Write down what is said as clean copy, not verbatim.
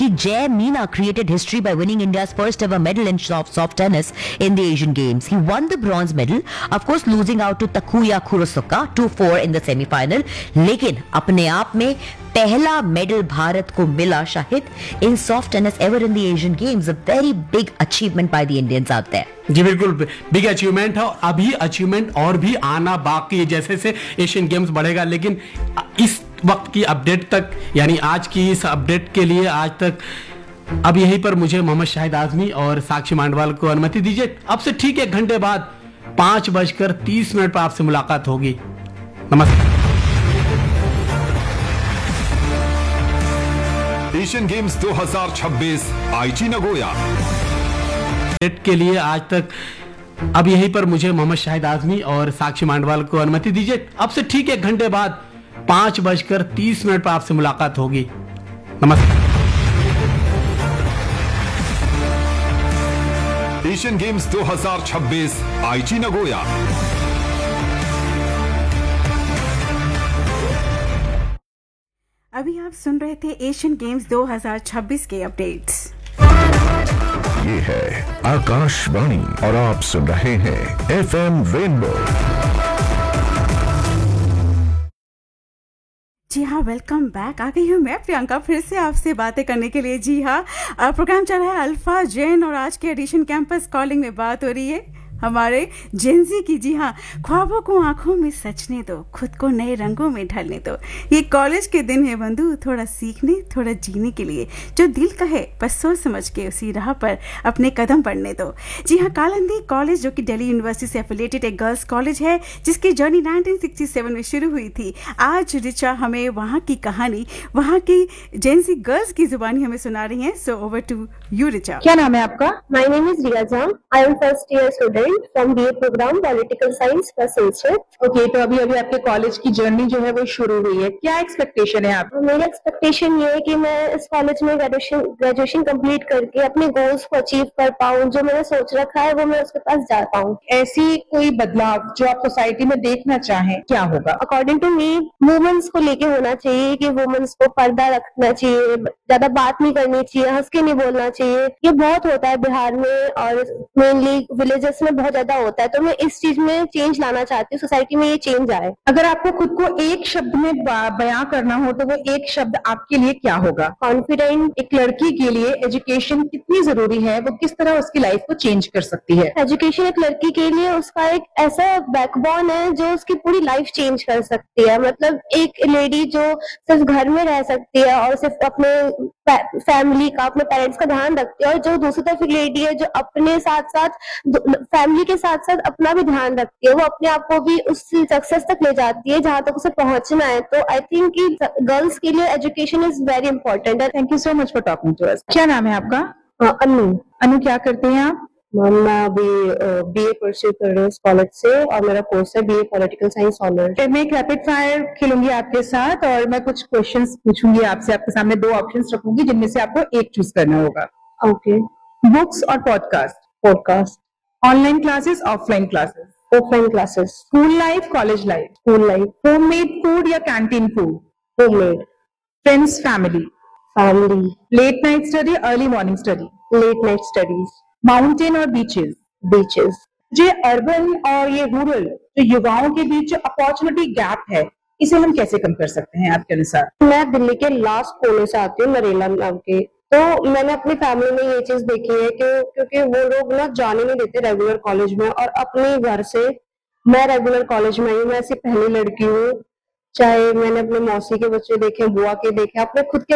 कि Jay Meena created history by winning India's first ever medal in soft tennis in the Asian Games. He won the bronze medal, of course losing out to Takuya Kurosuka 2-4 in the semi-final. लेकिन अपने आप में पहला medal Bharat को मिला Shahid in soft tennis ever in the Asian Games. A very big achievement by the Indians out there. जी बिल्कुल big achievement है। अभी अचीवमेंट और भी आना बाकी है जैसे से एशियन गेम्स बढ़ेगा। लेकिन इस वक्त की अपडेट तक यानी आज की इस अपडेट के लिए आज तक अब यहीं पर मुझे मोहम्मद शाहिद आजमी और साक्षी मांडवाल को अनुमति दीजिए। अब से ठीक 1 घंटे बाद 5:30 पर आपसे मुलाकात होगी। नमस्कार। एशियन गेम्स 2026 आईची नगोया के लिए आज तक अब यहीं पर मुझे मोहम्मद शाहिद आजमी और साक्षी मांडवाल को अनुमति दीजिए। अब से ठीक 1 घंटे बाद 5:30 पर आपसे मुलाकात होगी। नमस्कार। एशियन गेम्स 2026 आईची नगोया। अभी आप सुन रहे थे एशियन गेम्स 2026 के अपडेट्स। ये है आकाशवाणी और आप सुन रहे हैं FM रेनबो। जी हाँ, वेलकम बैक। आ गई हूँ मैं प्रियंका फिर से आपसे बातें करने के लिए। जी हाँ, प्रोग्राम चल रहा है अल्फा जैन और आज के एडिशन कैंपस कॉलिंग में बात हो रही है हमारे जेंजी की। जी हाँ, ख्वाबों को आंखों में सचने दो, खुद को नए रंगों में ढलने दो। ये कॉलेज के दिन है बंधु, थोड़ा सीखने थोड़ा जीने के लिए। जो दिल कहे बस सोच समझ के उसी राह पर अपने कदम बढ़ने दो। जी हाँ, कालंदी कॉलेज जो कि दिल्ली यूनिवर्सिटी से एफिलिएटेड एक गर्ल्स कॉलेज है जिसकी जर्नी 1967 में शुरू हुई थी। आज ऋचा हमें वहाँ की कहानी, वहाँ की जेंजी गर्ल्स की जुबानी हमें सुना रही हैं। So over to you Richa. क्या नाम है आपका? My name is Riyaza. I am first year student from BA program Political Science first semester. Okay, तो अभी आपके कॉलेज की जर्नी जो है वो शुरू हुई है। क्या एक्सपेक्टेशन है आपका? मेरी एक्सपेक्टेशन ये है कि मैं इस कॉलेज में ग्रेजुएशन कंप्लीट करके अपने गोल्स को अचीव कर पाऊँ। जो मैंने सोच रखा है वो मैं उसके पास जा पाऊँ। ऐसी कोई बदलाव जो आप सोसाइटी में देखना चाहें क्या होगा? अकॉर्डिंग टू मी वुमेन्स को लेके होना चाहिए कि वुमेन्स को पर्दा रखना चाहिए, ज्यादा बात नहीं करनी चाहिए, हंस के नहीं बोलना चाहिए। ये बहुत होता है बिहार में और मेनली विलेजेस में बहुत ज्यादा होता है। तो मैं इस चीज में चेंज लाना चाहती हूँ, सोसाइटी में ये चेंज आए। अगर आपको खुद को एक शब्द में बयां करना हो तो वो एक शब्द आपके लिए क्या होगा? कॉन्फिडेंट। एक लड़की के लिए एजुकेशन कितनी जरूरी है, वो किस तरह उसकी लाइफ को चेंज कर सकती है? एजुकेशन एक लड़की के लिए उसका एक ऐसा बैकबोन है जो उसकी पूरी लाइफ चेंज कर सकती है। मतलब एक लेडी जो सिर्फ घर में रह सकती है और सिर्फ अपने फैमिली का, अपने पेरेंट्स का ध्यान रखती है, और जो दूसरी तरफ एक लेडी है जो अपने साथ साथ फैमिली के साथ साथ अपना भी ध्यान रखती है, वो अपने आप को भी उस सक्सेस तक ले जाती है जहां तक उसे पहुंचना है। तो आई थिंक कि गर्ल्स के लिए education is very important. Thank you so much for talking to us. क्या नाम है आपका? अनु। अनु, क्या करते हैं आप? मैं अभी BA परस्यू कर रही हूँ इस कॉलेज से और मेरा कोर्स है BA पॉलिटिकल साइंस ऑनर्स। मैं एक रैपिड फायर खेलूंगी आपके साथ और मैं कुछ क्वेश्चंस पूछूंगी आपसे। आपके सामने 2 ऑप्शंस रखूंगी जिनमें से आपको एक चूज करना होगा। ओके। बुक्स और podcast? Podcast. Online classes, offline classes? Offline classes. School life, college life? School life. Homemade food या canteen food? Homemade. Friends, family? Family. Late night study, early morning study? Late night studies. Mountain और beaches? Beaches. जो urban और ये rural जो युवाओं के बीच जो opportunity gap है, इसे हम कैसे कम कर सकते हैं आपके अनुसार? मैं दिल्ली के लास्ट कोने से आती हूँ, नरेला नाम के। तो मैंने अपनी फैमिली में ये चीज देखी है कि क्योंकि वो लोग ना जाने नहीं देते रेगुलर कॉलेज में, और अपने घर से मैं रेगुलर कॉलेज में आई, मैं ऐसी पहली लड़की हूँ। चाहे मैंने अपने मौसी के बच्चे देखे, बुआ के देखे, अपने खुद के